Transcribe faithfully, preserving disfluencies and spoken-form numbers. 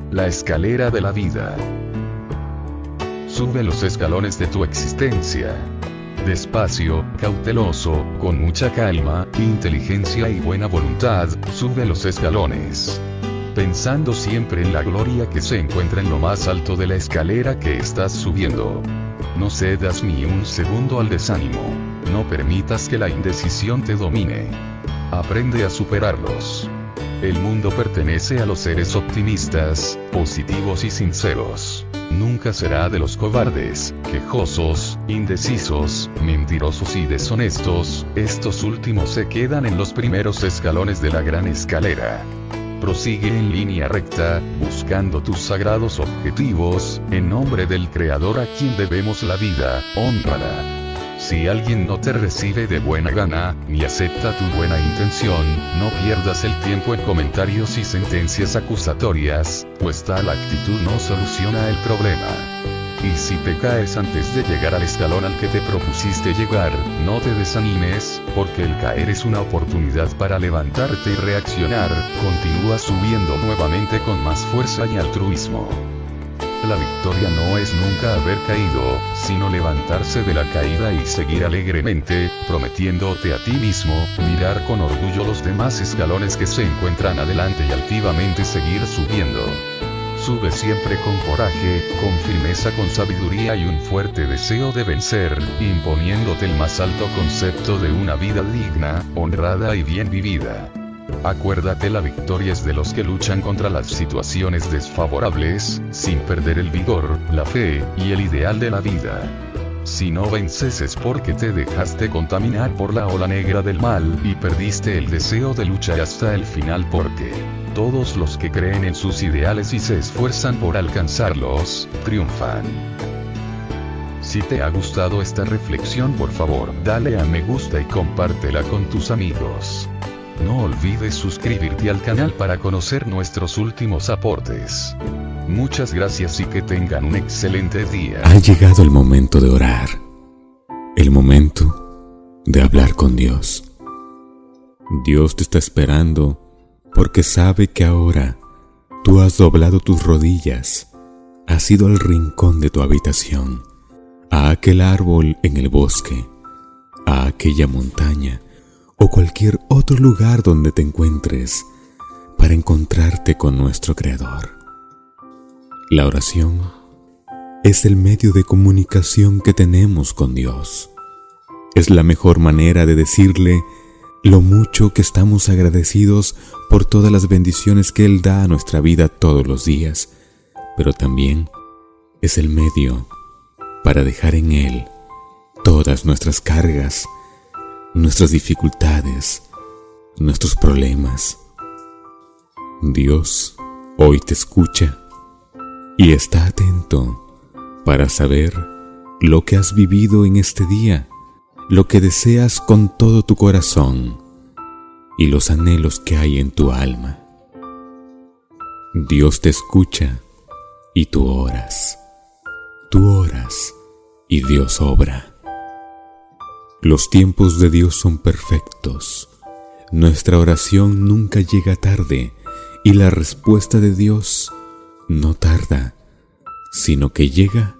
La escalera de la vida. Sube los escalones de tu existencia. Despacio, cauteloso, con mucha calma, inteligencia y buena voluntad, sube los escalones. Pensando siempre en la gloria que se encuentra en lo más alto de la escalera que estás subiendo. No cedas ni un segundo al desánimo. No permitas que la indecisión te domine. Aprende a superarlos. El mundo pertenece a los seres optimistas, positivos y sinceros. Nunca será de los cobardes, quejosos, indecisos, mentirosos y deshonestos. Estos últimos se quedan en los primeros escalones de la gran escalera. Prosigue en línea recta, buscando tus sagrados objetivos, en nombre del Creador a quien debemos la vida, hónrala. Si alguien no te recibe de buena gana, ni acepta tu buena intención, no pierdas el tiempo en comentarios y sentencias acusatorias, pues tal actitud no soluciona el problema. Y si te caes antes de llegar al escalón al que te propusiste llegar, no te desanimes, porque el caer es una oportunidad para levantarte y reaccionar. Continúa subiendo nuevamente con más fuerza y altruismo. La victoria no es nunca haber caído, sino levantarse de la caída y seguir alegremente, prometiéndote a ti mismo, mirar con orgullo los demás escalones que se encuentran adelante y altivamente seguir subiendo. Sube siempre con coraje, con firmeza, con sabiduría y un fuerte deseo de vencer, imponiéndote el más alto concepto de una vida digna, honrada y bien vivida. Acuérdate, la victoria es de los que luchan contra las situaciones desfavorables, sin perder el vigor, la fe, y el ideal de la vida. Si no vences es porque te dejaste contaminar por la ola negra del mal, y perdiste el deseo de luchar hasta el final, porque todos los que creen en sus ideales y se esfuerzan por alcanzarlos, triunfan. Si te ha gustado esta reflexión, por favor, dale a me gusta y compártela con tus amigos. No olvides suscribirte al canal para conocer nuestros últimos aportes. Muchas gracias y que tengan un excelente día. Ha llegado el momento de orar. El momento de hablar con Dios. Dios te está esperando porque sabe que ahora tú has doblado tus rodillas, has ido al rincón de tu habitación, a aquel árbol en el bosque, a aquella montaña, o cualquier otro lugar donde te encuentres, para encontrarte con nuestro Creador. La oración es el medio de comunicación que tenemos con Dios. Es la mejor manera de decirle lo mucho que estamos agradecidos por todas las bendiciones que Él da a nuestra vida todos los días, pero también es el medio para dejar en Él todas nuestras cargas, nuestras dificultades, nuestros problemas. Dios hoy te escucha y está atento para saber lo que has vivido en este día, lo que deseas con todo tu corazón y los anhelos que hay en tu alma. Dios te escucha y tú oras. Tú oras y Dios obra. Los tiempos de Dios son perfectos. Nuestra oración nunca llega tarde y la respuesta de Dios no tarda, sino que llega